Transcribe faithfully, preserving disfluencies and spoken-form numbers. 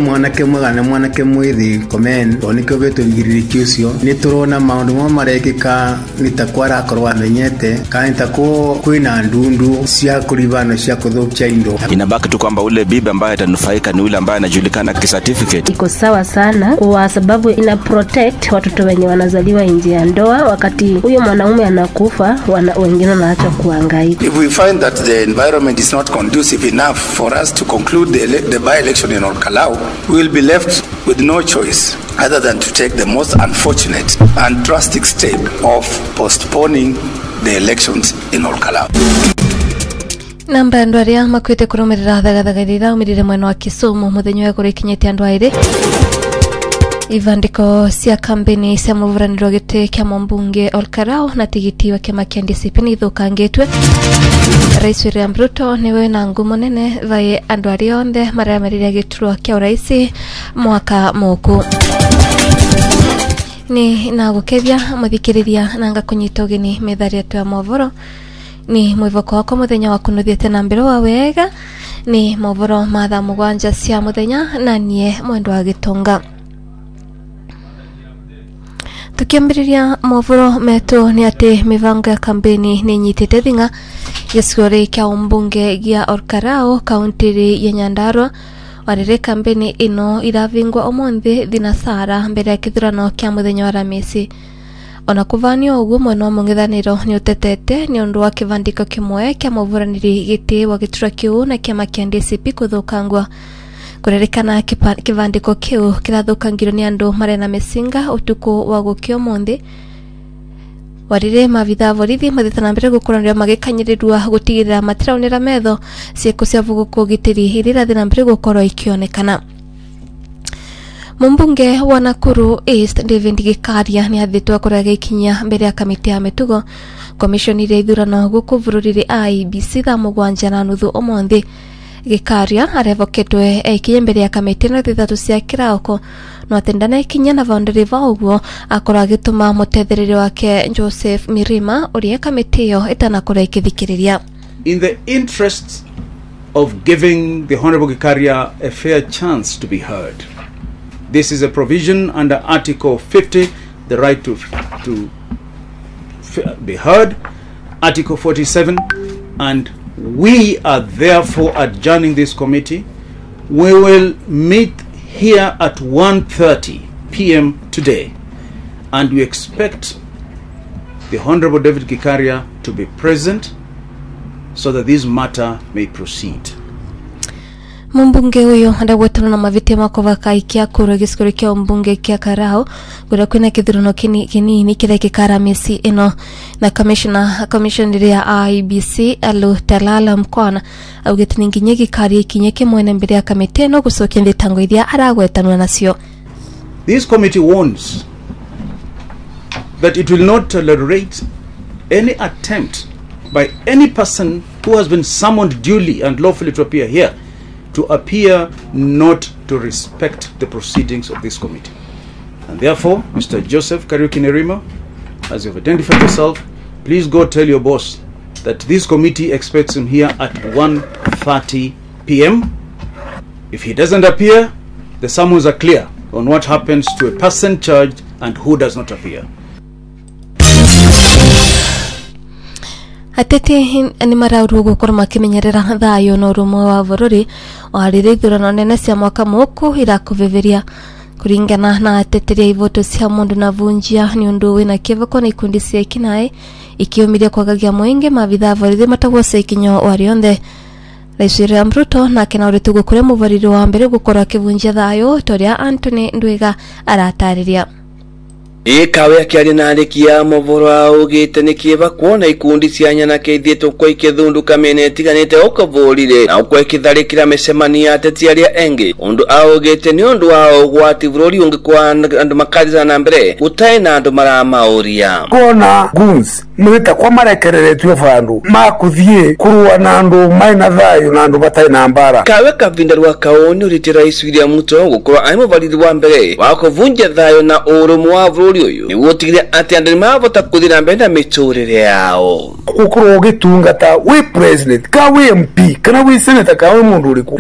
mwanake mwagana mwanake mwithi comment oniko beto ngirikiusio niturona maundu mo marekika nitakwara akorwa amenyete kandi tako kwina ndundu cia kuribana cia kuthukia indo. Inabaki tu kwamba ule bibi ambaye atanufaika ni ule ambaye anajulikana kicertificate. Iko sawa sana kwa sababu ina protect watoto wenye wanazaliwa nje ya ndoa wakati huyo mwanaume anakufa wana, wengine wanaacha kuhangaika. If we find that the environment is not conducive enough for us to conclude the, the by-election in Olkalau, we will be left with no choice other than to take the most unfortunate and drastic step of postponing the elections in Olkalau. Namba ndwaria makwete kurumirira thagathagirira umirire mwena wa Kisumu muthenya wa kurikinyete andu aire ivandiko cia kampeni cia muvuraniro gite kia mbunge Olkalau na tigiti wa kema kia N D C P ni thukangitwe. Rais William Ruto niwe na ngumo nene vai andu aria onthe maria marire giturwa kia uraisi mwaka muku ni na gukethia muthikiriria nanga kunyita ugeni methari atu ya movoro ni mwivoko wako muthenya wa kunuthiete na mbere wa wega ni movoro matha mugwanja cia muthenya na nie mwendo wa gitonga. Tukiambiriria movoro meto ni ati mivango ya kampeni ni nyitete thinga gicigori kia umbunge gia Olkalau kaunti ya Nyandarua warire kampeni ino iravingwa omonthi thinasara mbere ya kithurano kia muthenya wa Ramisi. Ona kuvanio uguo mwena mungithaniro ni utetete ni undu wa kivandiko kimwe kia muvuraniri giti wa gitura kiu na kiama kia N D C P kuthukangwa. Kurerekana kivandiko kiu kirathukangirwo ni andu marena misinga utuku wa gukio monthi warire mavitha borithi mathitana mbere gukuranira magikanyirirwa gutigirira matiraunira metho cieko cia vuguku gitiri irira thina mbere gukorwo ikionekana. Mumbunge wa Nakuru East David Gikaria ni athitwa kuraga ikinya mbere ya kamiti ya mitugo commission ire ithurano guku bururire I B C tha mugwanja na nuthu omonthi. Gikaria arevoketwe ikinya mbere ya kamiti na thithatu cia kirauko no atendana ikinya na boundary vauguo akora agituma mutethiriri wake Joseph Mirima uria kamiti yo itanakora ikithikiriria. In the interest of giving the Honorable Gikaria a fair chance to be heard, this is a provision under Article fifty, the right to to be heard, Article forty-seven, and we are therefore adjourning this committee. We will meet here at one thirty p m today, and we expect the Honorable David Gikaria to be present so that this matter may proceed. Mumbunge uyo ndagwetana na mavite makova kaikia kura gisikori kia mbunge kia Karao gura kwina kithurano kini kinini kire kikara mesi ino na commissioner commission ya I B C Alu Talala Mkwana augitini nginye gikari kinye kimwene mbere ya kamite no gusokia nditango iria aragwetanwa nacio. This committee warns that it will not tolerate any attempt by any person who has been summoned duly and lawfully to appear here to appear not to respect the proceedings of this committee. And therefore, Mister Joseph Kariuki Nerima, as you've identified yourself, please go tell your boss that this committee expects him here at one thirty p m If he doesn't appear, the summons are clear on what happens to a person charged and who does not appear. Atete ni marauru gukora makimenyerera thayo no rumwe wa bururi warire ithurano nene cia mwaka muku irakuviviria kuringana na ateteria ivoto cia mundu na vunjia ni undu wina kivako na ikundi cia kinai ikiumiria kwagagia mwenge mavitha borithi matagwose ikinyo warionthe. Rais William Ruto na kena uritu gukure muvariro wa mbere gukora kivunjia thayo toria Anthony Ndwiga aratariria. Ikawe akiari na arikia movoro augite ni kiva kuona ikundi cia nyana keithieto kwa ikithunduka mene tiganite okavurire na kwa ikitharikira micemania ateti aria engi undu augite ni undu wa ugwati bururi ungi kwa andu makariza na mbere utai na andu maramauria kona guns mwita kwa marekereretwe vandu makuthie kurua na andu maina thayo na andu batai na mbara. Kawe kavinda rwa kaoni uriti Rais William Ruto gukora aimo valiri wa mbere wa kuvunja thayo na urumu wa bururi uyu ni wotigire ati andu mavota kuthira mbere na miturire yao ukuro gitungata we president ka we M P kana we senator ka we mundu uriku